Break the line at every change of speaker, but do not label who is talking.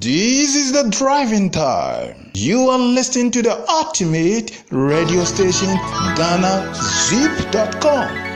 This is the driving time. You are listening to the ultimate radio station, GhanaZip.com.